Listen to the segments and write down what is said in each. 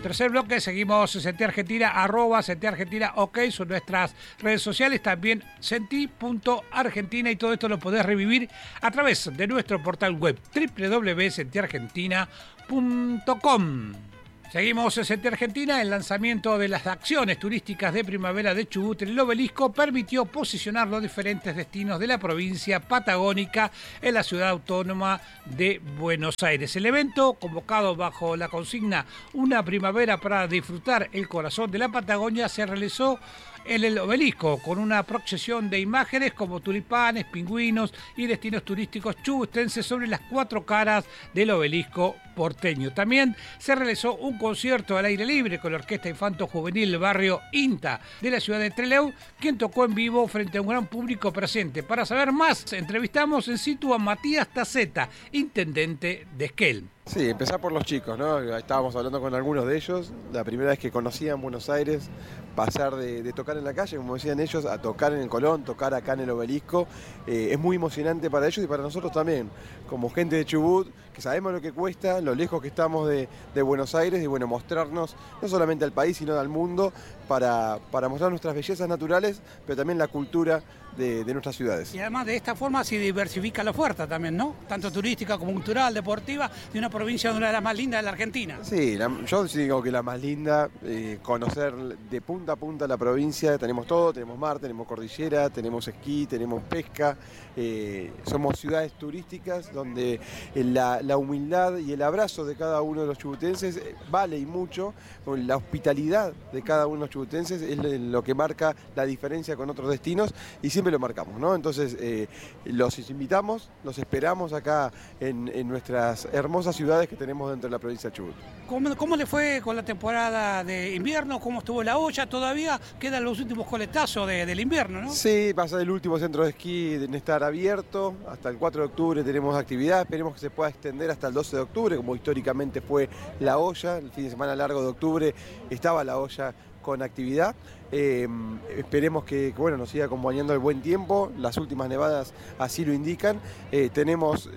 Tercer bloque, seguimos Sentí Argentina, @SentiArgentina, OK, son nuestras redes sociales, también sentí.argentina, y todo esto lo podés revivir a través de nuestro portal web www.sentiargentina.com. Seguimos en Sentí Argentina. El lanzamiento de las acciones turísticas de primavera de Chubut en el Obelisco permitió posicionar los diferentes destinos de la provincia patagónica en la ciudad autónoma de Buenos Aires. El evento, convocado bajo la consigna Una primavera para disfrutar el corazón de la Patagonia, se realizó en el Obelisco, con una procesión de imágenes como tulipanes, pingüinos y destinos turísticos chubutenses sobre las 4 caras del Obelisco porteño. También se realizó un concierto al aire libre con la Orquesta Infanto Juvenil del barrio INTA de la ciudad de Trelew, quien tocó en vivo frente a un gran público presente. Para saber más, entrevistamos in situ a Matías Taceta, intendente de Esquel. Sí, empezar por los chicos, ¿no? Estábamos hablando con algunos de ellos, la primera vez que conocían Buenos Aires, pasar de tocar en la calle, como decían ellos, a tocar en el Colón, tocar acá en el Obelisco, es muy emocionante para ellos y para nosotros también, como gente de Chubut, que sabemos lo que cuesta, lo lejos que estamos de Buenos Aires, y bueno, mostrarnos no solamente al país, sino al mundo, para mostrar nuestras bellezas naturales, pero también la cultura de nuestras ciudades. Y además de esta forma se diversifica la oferta también, ¿no? Tanto turística como cultural, deportiva, de una provincia de una de las más lindas de la Argentina. Sí, yo sí digo que la más linda, conocer de punta a punta la provincia, tenemos todo, tenemos mar, tenemos cordillera, tenemos esquí, tenemos pesca, somos ciudades turísticas donde la humildad y el abrazo de cada uno de los chubutenses vale y mucho, la hospitalidad de cada uno de los chubutenses es lo que marca la diferencia con otros destinos, y siempre lo marcamos, ¿no? Entonces los invitamos, los esperamos acá en nuestras hermosas ciudades que tenemos dentro de la provincia de Chubut. ¿Cómo le fue con la temporada de invierno? ¿Cómo estuvo la olla? Todavía quedan los últimos coletazos del invierno, ¿no? Sí, pasa el último centro de esquí en estar abierto, hasta el 4 de octubre tenemos actividad, esperemos que se pueda extender hasta el 12 de octubre, como históricamente fue la olla, el fin de semana largo de octubre estaba la olla con actividad. Esperemos que bueno, nos siga acompañando el buen tiempo, las últimas nevadas así lo indican. Tenemos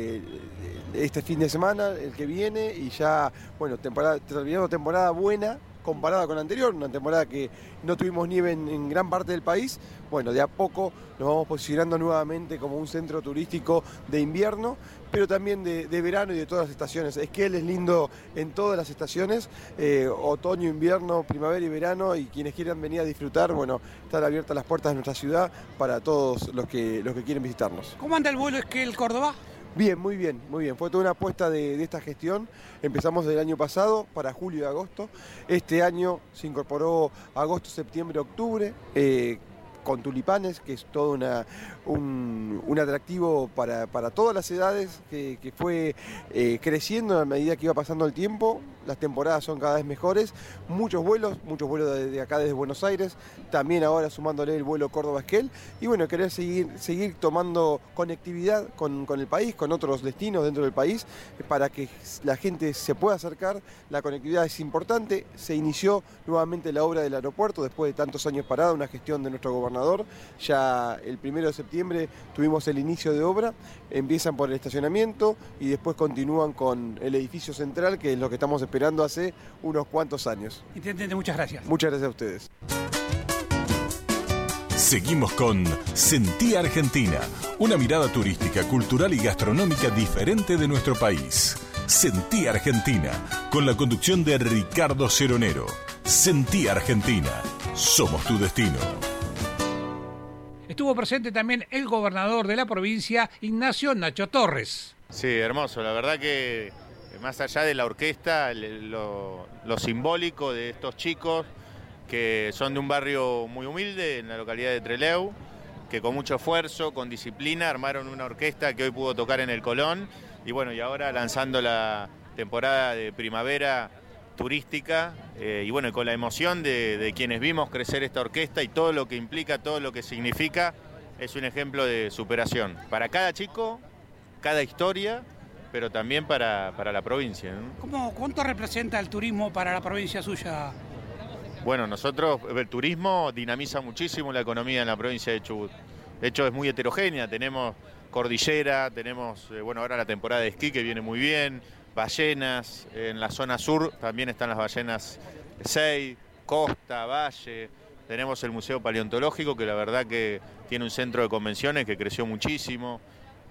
este fin de semana, el que viene, y ya, bueno, terminando temporada buena comparada con la anterior, una temporada que no tuvimos nieve en gran parte del país. Bueno, de a poco nos vamos posicionando nuevamente como un centro turístico de invierno, pero también de verano y de todas las estaciones. Esquel es lindo en todas las estaciones, otoño, invierno, primavera y verano, y quienes quieran venir a disfrutar, bueno, están abiertas las puertas de nuestra ciudad para todos los que quieren visitarnos. ¿Cómo anda el vuelo Esquel-Córdoba? Bien, muy bien, muy bien. Fue toda una apuesta de esta gestión. Empezamos el año pasado para julio y agosto. Este año se incorporó agosto, septiembre, octubre, con tulipanes, que es todo un atractivo para todas las edades, que fue creciendo a medida que iba pasando el tiempo. Las temporadas son cada vez mejores, muchos vuelos de acá desde Buenos Aires, también ahora sumándole el vuelo Córdoba-Esquel, y bueno, querer seguir tomando conectividad con el país, con otros destinos dentro del país, para que la gente se pueda acercar. La conectividad es importante. Se inició nuevamente la obra del aeropuerto después de tantos años parada, una gestión de nuestro gobernador. Ya el 1 de septiembre tuvimos el inicio de obra, empiezan por el estacionamiento y después continúan con el edificio central, que es lo que estamos esperando hace unos cuantos años. Intendente, muchas gracias. Muchas gracias a ustedes. Seguimos con Sentí Argentina, una mirada turística, cultural y gastronómica diferente de nuestro país. Sentí Argentina, con la conducción de Ricardo Ceronero. Sentí Argentina, somos tu destino. Estuvo presente también el gobernador de la provincia, Ignacio Nacho Torres. Sí, hermoso, la verdad que más allá de la orquesta, lo simbólico de estos chicos que son de un barrio muy humilde en la localidad de Trelew, que con mucho esfuerzo, con disciplina, armaron una orquesta que hoy pudo tocar en el Colón, y bueno, y ahora lanzando la temporada de primavera turística, y bueno, con la emoción de quienes vimos crecer esta orquesta y todo lo que implica, todo lo que significa, es un ejemplo de superación para cada chico, cada historia, pero también para la provincia, ¿no? ¿Cuánto representa el turismo para la provincia suya? Bueno, el turismo dinamiza muchísimo la economía en la provincia de Chubut. De hecho, es muy heterogénea. Tenemos cordillera, tenemos, bueno, ahora la temporada de esquí que viene muy bien, ballenas, en la zona sur también están las ballenas Sei, Costa, Valle. Tenemos el Museo Paleontológico, que la verdad que tiene un centro de convenciones que creció muchísimo.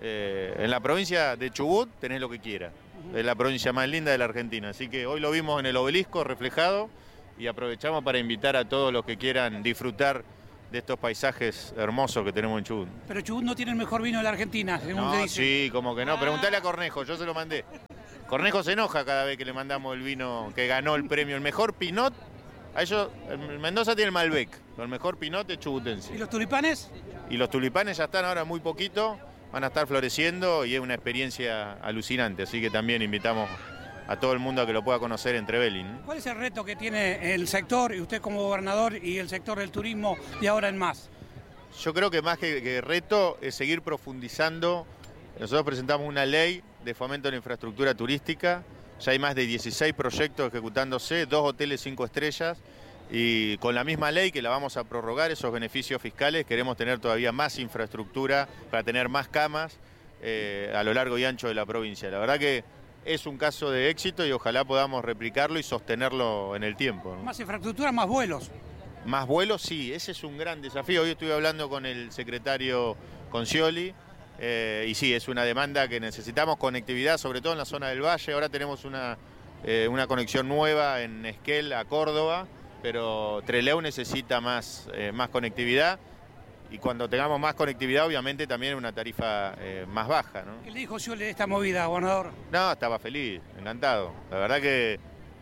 En la provincia de Chubut tenés lo que quieras. Es la provincia más linda de la Argentina. Así que hoy lo vimos en el obelisco reflejado y aprovechamos para invitar a todos los que quieran disfrutar de estos paisajes hermosos que tenemos en Chubut. Pero Chubut no tiene el mejor vino de la Argentina, según No, se dice. sí, como que no. Preguntale a Cornejo, yo se lo mandé. Cornejo se enoja cada vez que le mandamos el vino que ganó el premio. El mejor Pinot, a ellos, Mendoza tiene el Malbec, pero el mejor Pinot es chubutense. ¿Y los tulipanes? Y los tulipanes ya están ahora muy poquito, van a estar floreciendo y es una experiencia alucinante. Así que también invitamos a todo el mundo a que lo pueda conocer en Trevelin. ¿Cuál es el reto que tiene el sector, y usted como gobernador, y el sector del turismo de ahora en más? Yo creo que más que reto es seguir profundizando. Nosotros presentamos una ley de fomento de la infraestructura turística. Ya hay más de 16 proyectos ejecutándose, 2 hoteles 5 estrellas. Y con la misma ley que la vamos a prorrogar, esos beneficios fiscales, queremos tener todavía más infraestructura para tener más camas a lo largo y ancho de la provincia. La verdad que es un caso de éxito y ojalá podamos replicarlo y sostenerlo en el tiempo, ¿no? Más infraestructura, más vuelos. Más vuelos, sí, ese es un gran desafío. Hoy estuve hablando con el secretario Concioli y sí, es una demanda que necesitamos, conectividad, sobre todo en la zona del Valle. Ahora tenemos una conexión nueva en Esquel a Córdoba, pero Trelew necesita más conectividad. Y cuando tengamos más conectividad, obviamente también una tarifa más baja, ¿no? ¿Qué le dijo Scioli de esta movida, gobernador? No, estaba feliz, encantado. La verdad que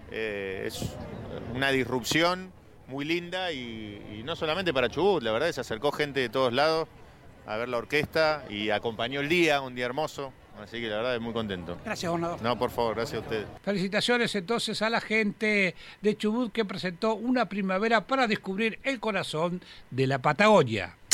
es una disrupción muy linda y no solamente para Chubut, la verdad que se acercó gente de todos lados a ver la orquesta y acompañó el día, un día hermoso. Así que la verdad es muy contento. Gracias, gobernador. No, por favor, gracias a ustedes. Felicitaciones entonces a la gente de Chubut que presentó una primavera para descubrir el corazón de la Patagonia.